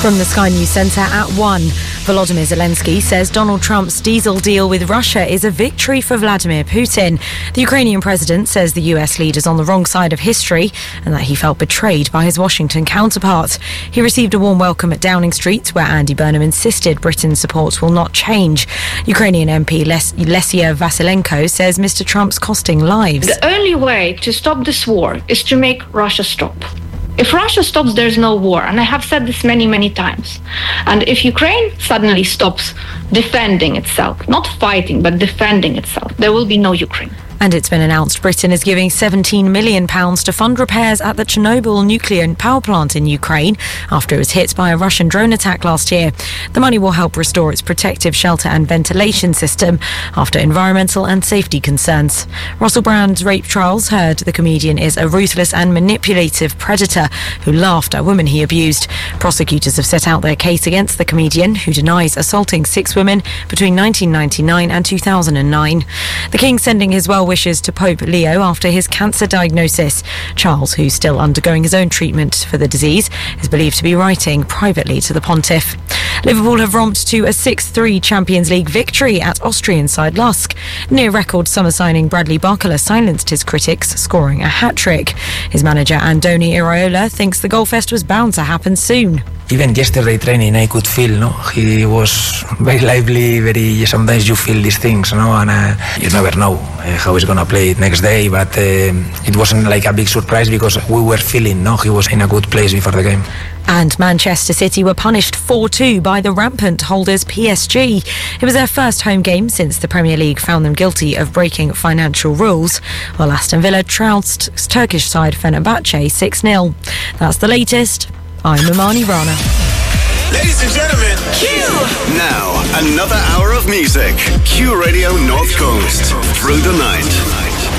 From the Sky News Centre at 1, Volodymyr Zelensky says Donald Trump's diesel deal with Russia is a victory for Vladimir Putin. The Ukrainian president says the US leader's on the wrong side of history and that he felt betrayed by his Washington counterpart. He received a warm welcome at Downing Street, where Andy Burnham insisted Britain's support will not change. Ukrainian MP Lesia Vasilenko says Mr. Trump's costing lives. The only way to stop this war is to make Russia stop. If Russia stops, there's no war. And I have said this many, many times. And if Ukraine suddenly stops defending itself, not fighting, but defending itself, there will be no Ukraine. And it's been announced Britain is giving £17 million to fund repairs at the Chernobyl nuclear power plant in Ukraine after it was hit by a Russian drone attack last year. The money will help restore its protective shelter and ventilation system after environmental and safety concerns. Russell Brand's rape trials heard the comedian is a ruthless and manipulative predator who laughed at women he abused. Prosecutors have set out their case against the comedian, who denies assaulting 6 women between 1999 and 2009. The King sending his well wishes to Pope Leo after his cancer diagnosis. Charles, who's still undergoing his own treatment for the disease, is believed to be writing privately to the pontiff. Liverpool have romped to a 6-3 Champions League victory at Austrian side Lusk. Near-record summer signing Bradley Barcola silenced his critics, scoring a hat-trick. His manager Andoni Iraola thinks the goalfest was bound to happen soon. Even yesterday training, I could feel, he was very lively, sometimes you feel these things, and you never know how he's going to play it next day, but it wasn't like a big surprise because we were feeling, he was in a good place before the game. And Manchester City were punished 4-2 by the rampant holders PSG. It was their first home game since the Premier League found them guilty of breaking financial rules, while Aston Villa trounced Turkish side Fenerbahce 6-0. That's the latest. I'm Imani Rana. Ladies and gentlemen, Q! Now, another hour of music. Q Radio North Coast. Through the night.